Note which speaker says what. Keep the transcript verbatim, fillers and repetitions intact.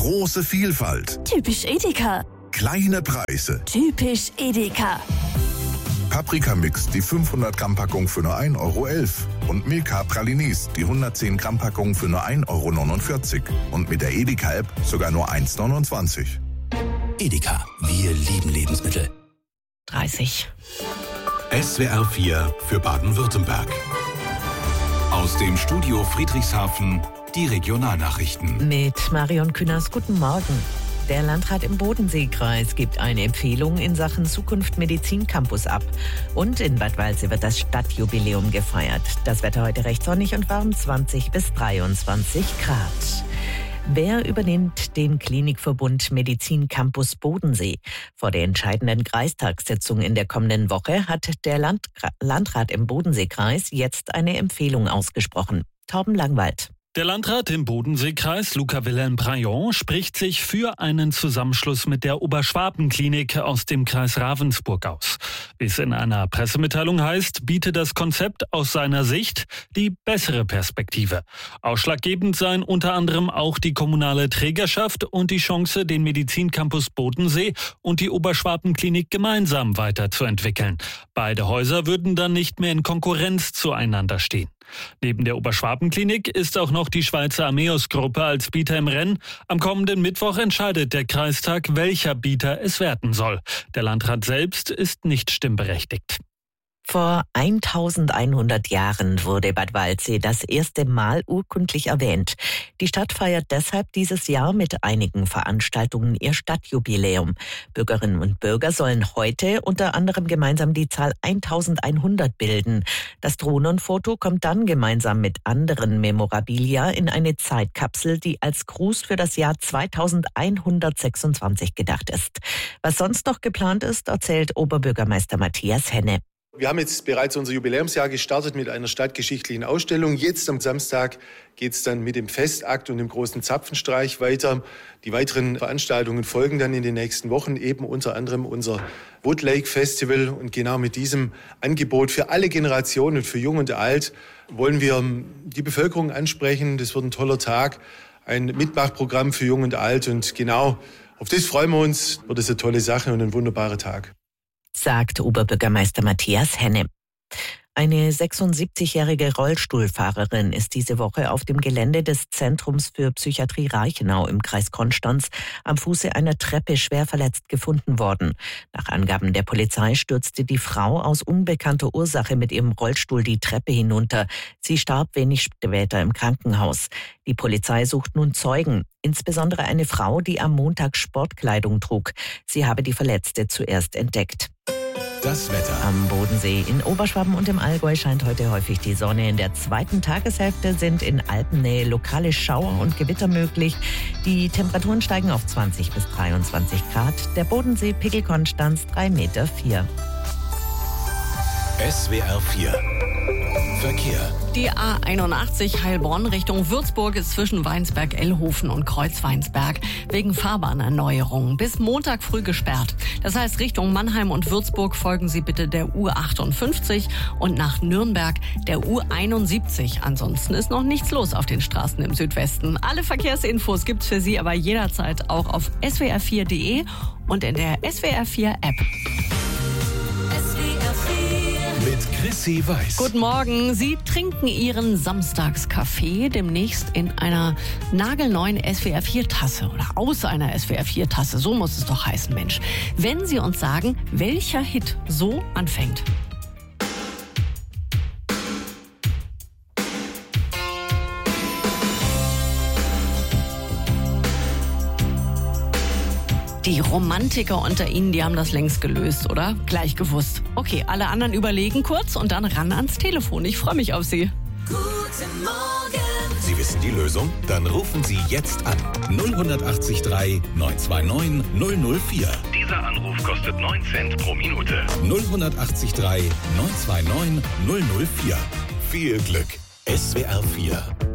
Speaker 1: Große Vielfalt.
Speaker 2: Typisch Edeka.
Speaker 1: Kleine Preise.
Speaker 2: Typisch Edeka.
Speaker 1: Paprikamix, die fünfhundert Gramm Packung für nur ein Euro elf. Und Milka Pralinis, die hundertzehn Gramm Packung für nur ein Euro neunundvierzig. Und mit der Edeka-App sogar nur eins neunundzwanzig.
Speaker 3: Edeka, wir lieben Lebensmittel.
Speaker 2: dreißig.
Speaker 4: S W R vier für Baden-Württemberg. Aus dem Studio Friedrichshafen die Regionalnachrichten.
Speaker 5: Mit Marion Künast, guten Morgen. Der Landrat im Bodenseekreis gibt eine Empfehlung in Sachen Zukunft Medizin Campus ab. Und in Bad Waldsee wird das Stadtjubiläum gefeiert. Das Wetter heute recht sonnig und warm, zwanzig bis dreiundzwanzig Grad. Wer übernimmt den Klinikverbund Medizin Campus Bodensee? Vor der entscheidenden Kreistagssitzung in der kommenden Woche hat der Land- Landrat im Bodenseekreis jetzt eine Empfehlung ausgesprochen. Torben Langwald.
Speaker 6: Der Landrat im Bodenseekreis, Luca Wilhelm Braillon, spricht sich für einen Zusammenschluss mit der Oberschwaben-Klinik aus dem Kreis Ravensburg aus. Wie es in einer Pressemitteilung heißt, bietet das Konzept aus seiner Sicht die bessere Perspektive. Ausschlaggebend seien unter anderem auch die kommunale Trägerschaft und die Chance, den Medizincampus Bodensee und die Oberschwaben-Klinik gemeinsam weiterzuentwickeln. Beide Häuser würden dann nicht mehr in Konkurrenz zueinander stehen. Neben der Oberschwaben-Klinik ist auch noch die Schweizer Ameos-Gruppe als Bieter im Rennen. Am kommenden Mittwoch entscheidet der Kreistag, welcher Bieter es werden soll. Der Landrat selbst ist nicht stimmberechtigt.
Speaker 5: Vor eintausendeinhundert Jahren wurde Bad Waldsee das erste Mal urkundlich erwähnt. Die Stadt feiert deshalb dieses Jahr mit einigen Veranstaltungen ihr Stadtjubiläum. Bürgerinnen und Bürger sollen heute unter anderem gemeinsam die Zahl eintausendeinhundert bilden. Das Drohnenfoto kommt dann gemeinsam mit anderen Memorabilia in eine Zeitkapsel, die als Gruß für das Jahr zweitausendeinhundertsechsundzwanzig gedacht ist. Was sonst noch geplant ist, erzählt Oberbürgermeister Matthias Henne.
Speaker 7: Wir haben jetzt bereits unser Jubiläumsjahr gestartet mit einer stadtgeschichtlichen Ausstellung. Jetzt am Samstag geht es dann mit dem Festakt und dem großen Zapfenstreich weiter. Die weiteren Veranstaltungen folgen dann in den nächsten Wochen, eben unter anderem unser Wood Lake Festival. Und genau mit diesem Angebot für alle Generationen, für Jung und Alt, wollen wir die Bevölkerung ansprechen. Das wird ein toller Tag, ein Mitmachprogramm für Jung und Alt. Und genau auf das freuen wir uns. Wird es eine tolle Sache und ein wunderbarer Tag.
Speaker 5: Sagt Oberbürgermeister Matthias Henne. Eine sechsundsiebzigjährige Rollstuhlfahrerin ist diese Woche auf dem Gelände des Zentrums für Psychiatrie Reichenau im Kreis Konstanz am Fuße einer Treppe schwer verletzt gefunden worden. Nach Angaben der Polizei stürzte die Frau aus unbekannter Ursache mit ihrem Rollstuhl die Treppe hinunter. Sie starb wenig später im Krankenhaus. Die Polizei sucht nun Zeugen, insbesondere eine Frau, die am Montag Sportkleidung trug. Sie habe die Verletzte zuerst entdeckt.
Speaker 4: Das Wetter.
Speaker 5: Am Bodensee, in Oberschwaben und im Allgäu scheint heute häufig die Sonne. In der zweiten Tageshälfte sind in Alpennähe lokale Schauer und Gewitter möglich. Die Temperaturen steigen auf zwanzig bis dreiundzwanzig Grad. Der Bodensee Pegel Konstanz drei Meter vier.
Speaker 4: S W R vier. Verkehr.
Speaker 8: Die A einundachtzig Heilbronn Richtung Würzburg ist zwischen Weinsberg-Ellhofen und Kreuz-Weinsberg wegen Fahrbahnerneuerungen bis Montag früh gesperrt. Das heißt, Richtung Mannheim und Würzburg folgen Sie bitte der U achtundfünfzig und nach Nürnberg der U einundsiebzig. Ansonsten ist noch nichts los auf den Straßen im Südwesten. Alle Verkehrsinfos gibt's für Sie aber jederzeit auch auf s w r vier punkt d e und in der S W R vier App.
Speaker 4: Mit Chrissy Weiß.
Speaker 8: Guten Morgen. Sie trinken Ihren Samstagskaffee demnächst in einer nagelneuen S W R vier Tasse oder aus einer S W R vier Tasse. So muss es doch heißen, Mensch. Wenn Sie uns sagen, welcher Hit so anfängt. Die Romantiker unter Ihnen, die haben das längst gelöst, oder? Gleich gewusst. Okay, alle anderen überlegen kurz und dann ran ans Telefon. Ich freue mich auf Sie.
Speaker 2: Guten Morgen.
Speaker 4: Sie wissen die Lösung? Dann rufen Sie jetzt an. null acht drei neun zwei neun null null vier.
Speaker 9: Dieser Anruf kostet neun Cent pro Minute.
Speaker 4: null acht drei neun zwei neun null null vier. Viel Glück. S W R vier.